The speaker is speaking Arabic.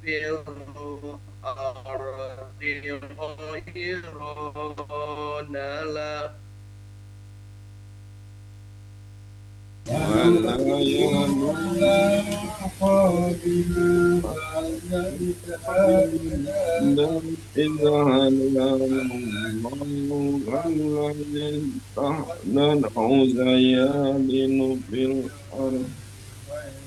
في الأرض غيرنا له ولا يلومن إذا هدانا الله الذي استحسن له زيادن في الأرض